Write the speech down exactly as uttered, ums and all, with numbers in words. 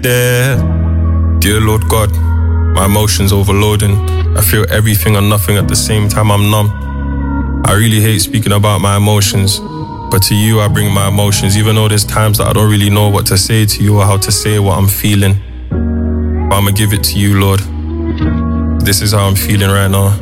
there. Dear Lord God, my emotions overloading. I feel everything and nothing at the same time. I'm numb. I really hate speaking about my emotions, but to you I bring my emotions, even though there's times that I don't really know what to say to you or how to say what I'm feeling. But I'ma give it to you, Lord. This is how I'm feeling right now.